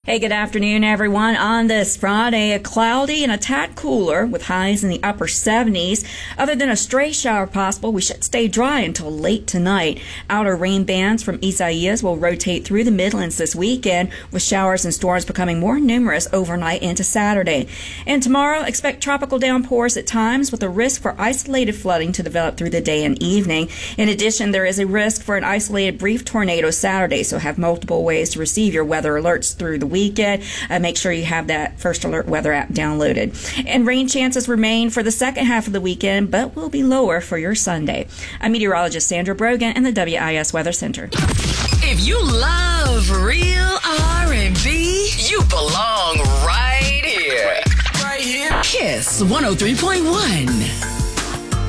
Hey, good afternoon, everyone. On this Friday, a cloudy and a tad cooler with highs in the upper 70s. Other than a stray shower possible, we should stay dry until late tonight. Outer rain bands from Isaias will rotate through the Midlands this weekend, with showers and storms becoming more numerous overnight into Saturday. And tomorrow, expect tropical downpours at times, with a risk for isolated flooding to develop through the day and evening. In addition, there is a risk for an isolated brief tornado Saturday, so have multiple ways to receive your weather alerts through the weekend. Make sure you have that First Alert weather app downloaded. And rain chances remain for the second half of the weekend, but will be lower for your Sunday. I'm meteorologist Sandra Brogan in the WIS Weather Center. If you love real R&B, you belong right here. Right here. Kiss 103.1.